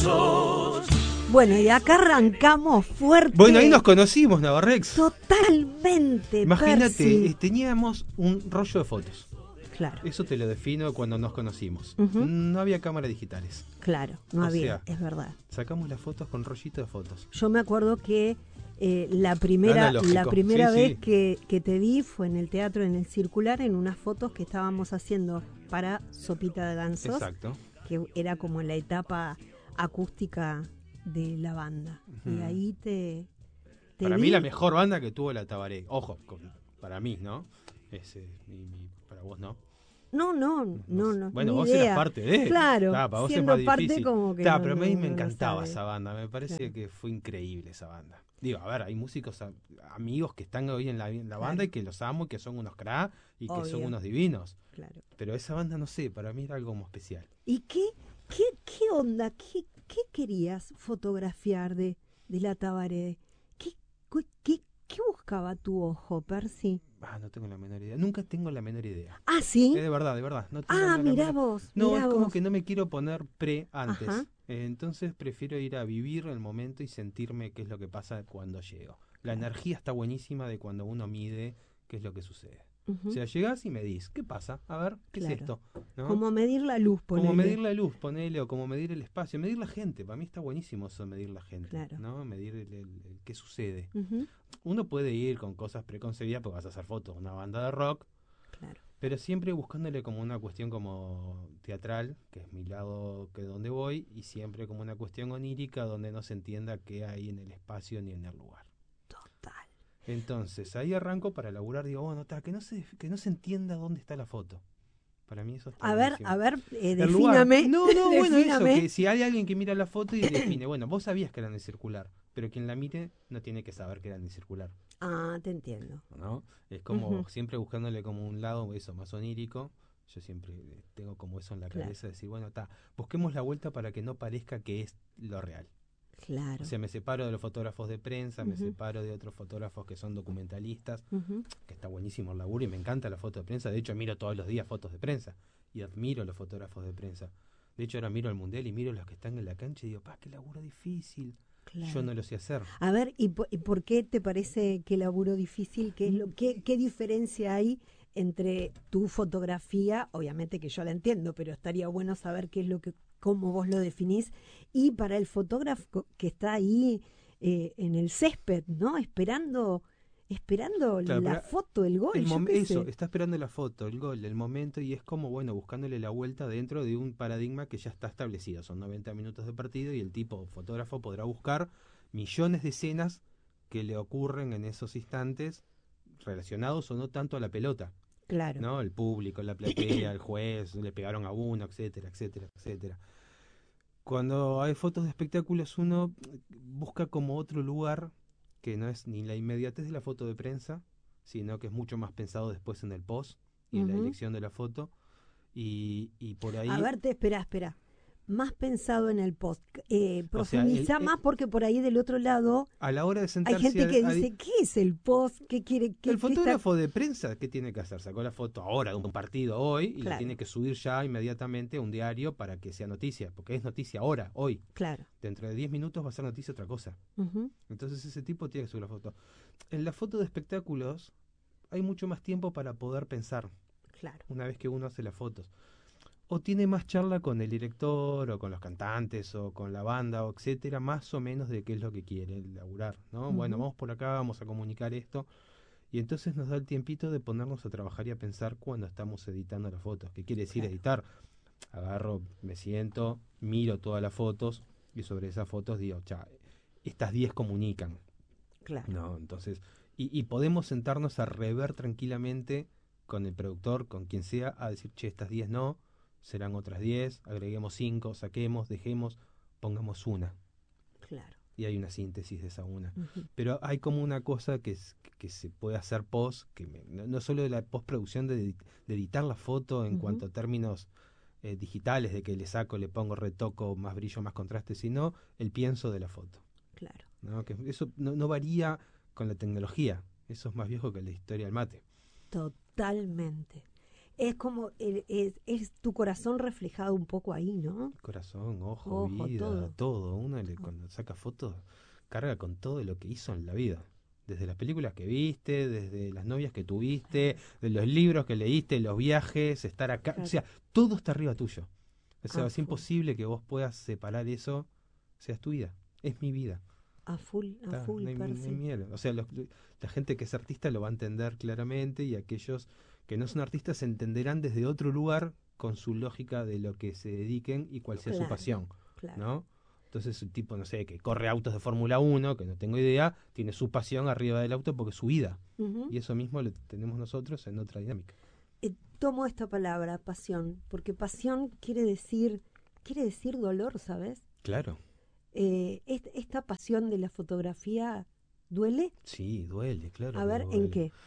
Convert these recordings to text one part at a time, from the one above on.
gansos. Bueno, y acá arrancamos fuerte. Bueno, ahí nos conocimos, Navarrex. Totalmente. Imagínate, Percy. Teníamos un rollo de fotos. Claro, Eso te lo defino cuando nos conocimos. Ujú. No había cámaras digitales. claro, no O había, sea, es verdad. Sacamos las fotos con rollito de fotos. Yo me acuerdo que la primera Analógico. Sí, vez sí. que te vi fue en el teatro, en el Circular, en unas fotos que estábamos haciendo para Sopita de Gansos, Exacto. que era como la etapa acústica de la banda. Ujú. Y ahí te Para vi. mí la mejor banda que tuvo la Tabaré. Ojo, para mí, ¿no? Para vos no. No. Bueno, ni vos idea. eras parte de. Claro, Para vos es siendo más parte difícil. como que Pero a mí me no lo encantaba sabe. esa banda. Me parece Claro. que fue increíble esa banda. Digo, a ver, hay músicos amigos que están hoy en la banda Claro. y que los amo y que son unos crack y que son Obvio. unos divinos. Claro. Pero esa banda, no sé, para mí era algo como especial. ¿Y qué onda? ¿Qué querías fotografiar de la Tabaré? ¿Qué buscaba tu ojo, Percy? No tengo la menor idea. Nunca tengo la menor idea. Ah, ¿sí? De verdad, de verdad. No tengo Ah, la mirá menor- vos. No, mirá es como vos. que no me quiero poner antes. Ajá. Entonces prefiero ir a vivir el momento y sentirme qué es lo que pasa cuando llego. La energía está buenísima de cuando uno mide qué es lo que sucede. Ujú. O sea, llegás y medís, ¿qué pasa? A ver, ¿qué Claro. es esto? ¿No? Como medir la luz, Como ponele. medir la luz, ponele, o como medir el espacio, medir la gente. Para mí está buenísimo eso, medir la gente. Claro. ¿No? Medir el qué sucede. Ujú. Uno puede ir con cosas preconcebidas porque vas a hacer fotos de una banda de rock, Claro. pero siempre buscándole como una cuestión como teatral, que es mi lado, que es donde voy, y siempre como una cuestión onírica donde no se entienda qué hay en el espacio ni en el lugar. Total. Entonces, ahí arranco para laburar, digo, bueno, que no se entienda dónde está la foto. Para mí eso está A ver, buenísimo. El lugar. defíname. No, bueno, eso, defíname. que si hay alguien que mira la foto y define, bueno, vos sabías que era en el circular, pero quien la mire no tiene que saber que era en el circular. Ah, te entiendo. ¿No? Es como Ujú. siempre buscándole como un lado eso más onírico. Yo siempre tengo como eso en la Claro. cabeza, decir, bueno, busquemos la vuelta para que no parezca que es lo real. Claro. O sea, me separo de los fotógrafos de prensa, me Ujú. separo de otros fotógrafos que son documentalistas, Ujú. que está buenísimo el laburo y me encanta la foto de prensa. De hecho, miro todos los días fotos de prensa y admiro a los fotógrafos de prensa. De hecho, ahora miro el mundial y miro los que están en la cancha y digo, qué laburo difícil. Claro. Yo no lo sé hacer. A ver, ¿y por qué te parece que laburo difícil? ¿Qué diferencia hay entre tu fotografía? Obviamente que yo la entiendo, pero estaría bueno saber cómo vos lo definís. Y para el fotógrafo que está ahí en el césped, ¿no? Esperando Claro, la pero foto, el gol. yo qué Eso, sé. está esperando la foto, el gol, el momento, y es como, bueno, buscándole la vuelta dentro de un paradigma que ya está establecido. Son 90 minutos de partido y el tipo fotógrafo podrá buscar millones de escenas que le ocurren en esos instantes relacionados o no tanto a la pelota, Claro. ¿no? El público, la platea, el juez, le pegaron a uno, etcétera, etcétera, etcétera. Cuando hay fotos de espectáculos uno busca como otro lugar que no es ni la inmediatez de la foto de prensa, sino que es mucho más pensado después en el post y en la Ujú. elección de la foto. Y por ahí... A ver, espera. Más pensado en el post. O sea, Profundiza más porque por ahí del otro lado a la hora de hay sentarse... gente que dice, ¿qué es el post? ¿Qué quiere? El fotógrafo de prensa, ¿qué tiene que hacer? Sacó la foto ahora de un partido hoy y la Claro. tiene que subir ya inmediatamente a un diario para que sea noticia, porque es noticia ahora, hoy. Claro. Dentro de 10 minutos va a ser noticia otra cosa. Ujú. Entonces ese tipo tiene que subir la foto. En la foto de espectáculos hay mucho más tiempo para poder pensar Claro. una vez que uno hace las fotos. O tiene más charla con el director o con los cantantes o con la banda o etcétera, más o menos de qué es lo que quiere laburar, ¿no? Ujú. Bueno, vamos por acá, vamos a comunicar esto. Y entonces nos da el tiempito de ponernos a trabajar y a pensar cuando estamos editando las fotos. ¿Qué quiere decir Claro. editar? Agarro, me siento, miro todas las fotos y sobre esas fotos digo, estas 10 comunican. Claro. No, entonces, y podemos sentarnos a rever tranquilamente con el productor, con quien sea, a decir, estas 10 no, serán otras 10, agreguemos 5, saquemos, dejemos, pongamos una. Claro. Y hay una síntesis de esa una. Ujú. Pero hay como una cosa que se puede hacer post, no solo de la postproducción de editar la foto en Ujú. cuanto a términos digitales, de que le saco, le pongo retoco, más brillo, más contraste, sino el pienso de la foto. Claro. ¿No? Que eso no varía con la tecnología, eso es más viejo que la historia del mate. Totalmente. Es como, es tu corazón reflejado un poco ahí, ¿no? Corazón, ojo, vida, todo. todo. Uno cuando saca fotos carga con todo lo que hizo en la vida. Desde las películas que viste, desde las novias que tuviste, de los libros que leíste, los viajes, estar acá. Claro. O sea, todo está arriba tuyo. O sea, A es full. imposible que vos puedas separar eso. O sea, es tu vida. Es mi vida. A full, No hay Percy. miedo. O sea, la gente que es artista lo va a entender claramente y aquellos que no son artistas entenderán desde otro lugar con su lógica de lo que se dediquen y cuál sea su Claro, pasión, claro. ¿no? Entonces un tipo, no sé, que corre autos de Fórmula 1, que no tengo idea, tiene su pasión arriba del auto porque es su vida. Ujú. Y eso mismo lo tenemos nosotros en otra dinámica. Tomo esta palabra, pasión, porque pasión quiere decir dolor, ¿sabes? Claro. Esta pasión de la fotografía duele. Sí, duele, claro. A Que ver, ¿en duele. qué?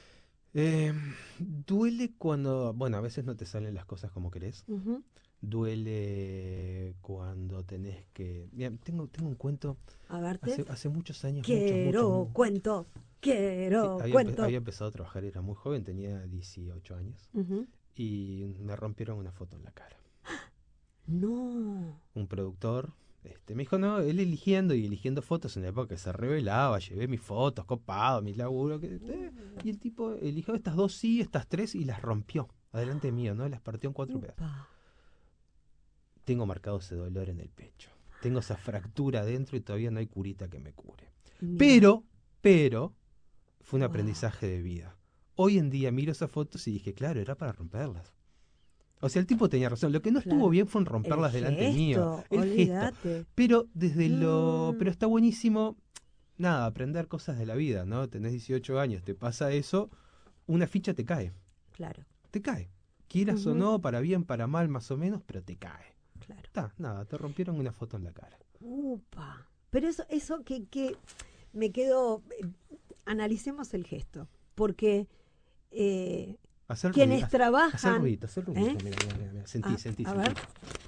Duele cuando, bueno, a veces no te salen las cosas como querés. Ujú. Duele cuando tenés que... Mira, tengo un cuento A verte. hace muchos años, Quiero cuento, Sí, quiero había cuento. empezado a trabajar, era muy joven, tenía 18 años Ujú. y me rompieron una foto en la cara. No. Un productor me dijo, no, él eligiendo fotos en la época que se revelaba, llevé mis fotos, copado, mis laburo, y el tipo eligió estas dos sí, estas tres y las rompió, adelante mío, ¿no? Las partió en 4 pedazos. Upa. Tengo marcado ese dolor en el pecho. Tengo esa fractura adentro y todavía no hay curita que me cure. Mira. Pero, fue un Wow. aprendizaje de vida. Hoy en día miro esas fotos y dije, claro, era para romperlas. O sea, el tipo tenía razón. Lo que no estuvo Claro. bien fue en romperlas El delante gesto, mío. El gesto. olvídate. Pero desde lo... Pero Mm. está buenísimo, nada, aprender cosas de la vida, ¿no? Tenés 18 años, te pasa eso, una ficha te cae. Claro, Te cae. Quieras o Ujú. no, para bien, para mal, más o menos, pero te cae. claro. Nada, te rompieron una foto en la cara. Upa. Pero eso que me quedo. Analicemos el gesto. Porque Hacer quienes hacer trabajan. ruidito, hacer ruidito. ¿Eh? Mira. Sentí, Ah, sentí. a ver.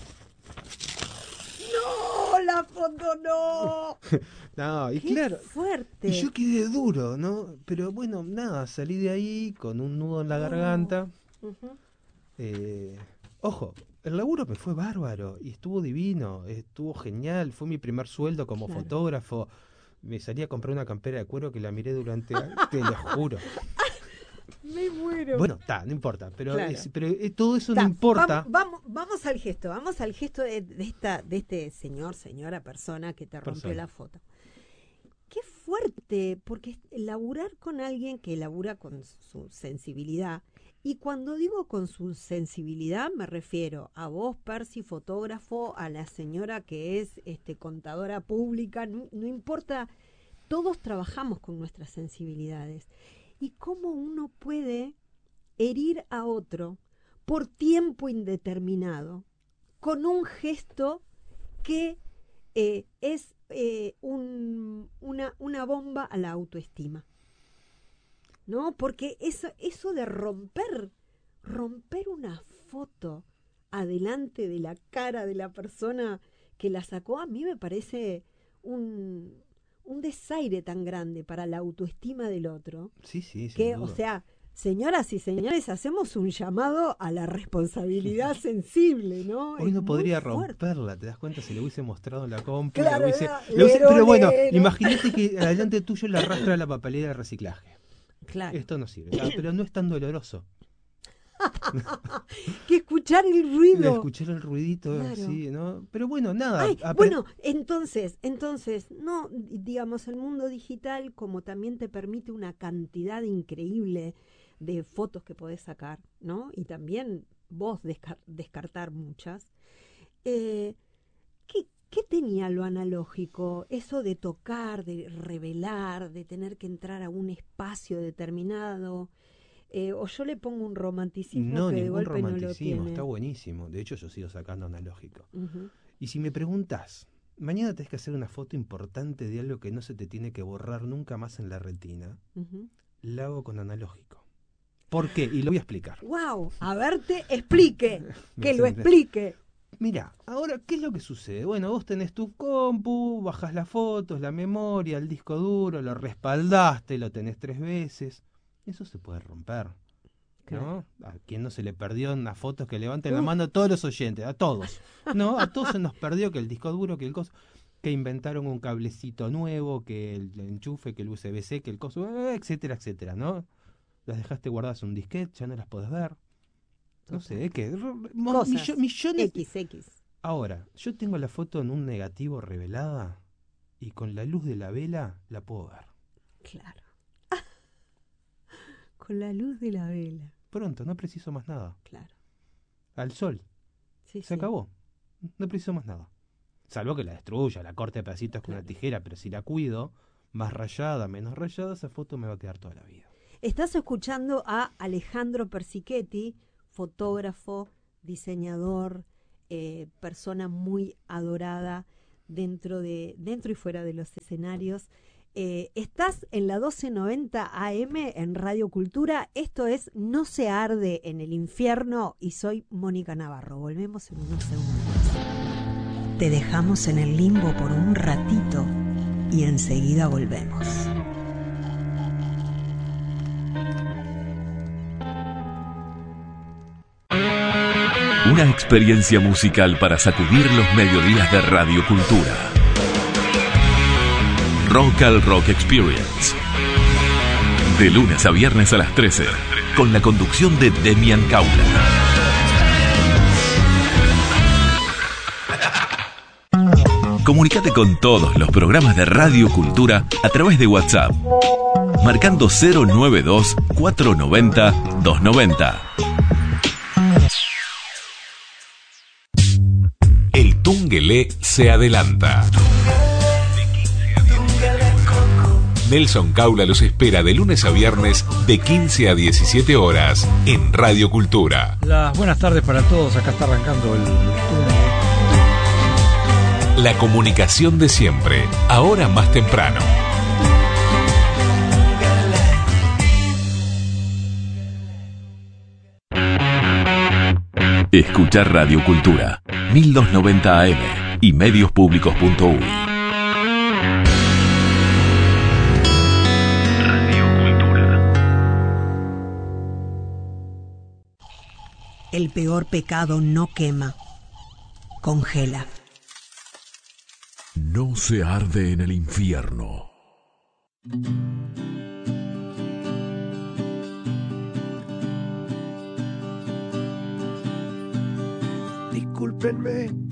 ¡No! ¡La foto no! No, y ¡Qué claro, fuerte! y yo quedé duro, ¿no? Pero bueno, nada, salí de ahí con un nudo en la garganta. Ujú. Ojo, el laburo me fue bárbaro y estuvo divino, estuvo genial, fue mi primer sueldo como Claro. fotógrafo. Me salí a comprar una campera de cuero que la miré durante, te lo juro. Me muero. Bueno, no importa, pero, Claro. todo eso no Ta, importa. Vamos al gesto de este señora, persona que te rompió Persona. la foto. Qué fuerte, porque laburar con alguien que labura con su sensibilidad, y cuando digo con su sensibilidad me refiero a vos, Percy, fotógrafo, a la señora que es contadora pública, no importa, todos trabajamos con nuestras sensibilidades. Y cómo uno puede herir a otro por tiempo indeterminado con un gesto que es una bomba a la autoestima, ¿no? Porque eso de romper una foto adelante de la cara de la persona que la sacó, a mí me parece un desaire tan grande para la autoestima del otro, Sí, sin que, duda. o sea, señoras y señores, hacemos un llamado a la responsabilidad sensible, ¿no? Hoy Es no muy podría fuerte. romperla, ¿te das cuenta? Si le hubiese mostrado en la compu, Claro, pero lero, bueno, lero. imagínate que adelante tuyo la arrastra la papelera de reciclaje. Claro. Esto no sirve, pero no es tan doloroso. Que escuchar el De ruido. escuchar el ruidito, Claro. sí, ¿no? Pero bueno, nada. Ay, bueno, entonces, no, digamos, el mundo digital como también te permite una cantidad increíble de fotos que podés sacar, ¿no? Y también vos descartar muchas. ¿Qué tenía lo analógico? Eso de tocar, de revelar, de tener que entrar a un espacio determinado. O yo le pongo un romanticismo No, que de ningún golpe no lo romanticismo, tiene. está buenísimo. De hecho, yo sigo sacando analógico. Ujú. Y si me preguntas, mañana tenés que hacer una foto importante de algo que no se te tiene que borrar nunca más en la retina, Ujú. la hago con analógico. ¿Por qué? Y lo voy a explicar. ¡Wow! A verte, explique. Me Que lo hacen- explique. Mira, ahora, ¿qué es lo que sucede? Bueno, vos tenés tu compu, bajás las fotos, la memoria, el disco duro, lo respaldaste, lo tenés 3 veces. Eso se puede romper. ¿no? ¿A quién no se le perdió una foto que levanten la mano a todos los oyentes? A todos. No, a todos se nos perdió que el disco duro, que el coso, que inventaron un cablecito nuevo, que el enchufe, que el USB-C, que el coso, etcétera, etcétera, ¿no? Las dejaste guardadas en un disquete, ya no las podés ver. No sé, que millones. XX. Ahora, yo tengo la foto en un negativo revelada y con la luz de la vela la puedo ver. Claro. Con la luz de la vela. Pronto, no preciso más nada. Claro. Al sol. Se acabó. No preciso más nada. Salvo que la destruya, la corte a pedacitos con una tijera, pero si la cuido, más rayada, menos rayada, esa foto me va a quedar toda la vida. Estás escuchando a Alejandro Persichetti, fotógrafo, diseñador, persona muy adorada dentro y fuera de los escenarios. Estás en la 1290 AM en Radio Cultura. Esto es No se arde en el infierno y soy Mónica Navarro. Volvemos en unos segundos. Te dejamos en el limbo por un ratito y enseguida volvemos. Una experiencia musical para sacudir los mediodías de Radio Cultura. Rock al Rock Experience. De lunes a viernes a las 13, con la conducción de Demian Caula. Comunícate con todos los programas de Radio Cultura a través de WhatsApp, marcando 092-490-290. El Tungelé se adelanta. Nelson Caula los espera de lunes a viernes de 15 a 17 horas en Radio Cultura. Las buenas tardes para todos, acá está arrancando el Tungelé. La comunicación de siempre, ahora más temprano. Escuchar Radio Cultura, 1290 AM y mediospublicos.uy. El peor pecado no quema, congela. No se arde en el infierno. Discúlpenme